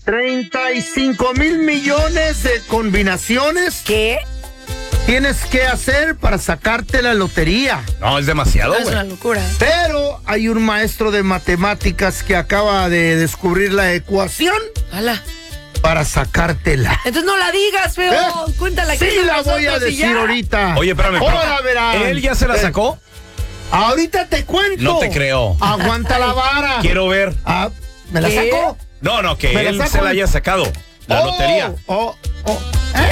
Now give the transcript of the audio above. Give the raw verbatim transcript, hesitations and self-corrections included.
treinta y cinco mil millones de combinaciones. ¿Qué? Tienes que hacer para sacarte la lotería. No, es demasiado, güey. Es una locura. Pero hay un maestro de matemáticas que acaba de descubrir la ecuación Ala. para sacártela. Entonces no la digas, feo. ¿Eh? Cuéntala aquí. Sí, con la voy a nosotros y decir ya. ahorita. Oye, espérame, Ahora pero verás. ¿él ya se la Eh, sacó? Ahorita te cuento. No te creo. Aguanta la vara. Quiero ver. Ah, ¿me la ¿Qué? saco? No, no, que ¿Me la él saco? se la haya sacado. La Oh, lotería. Oh, oh.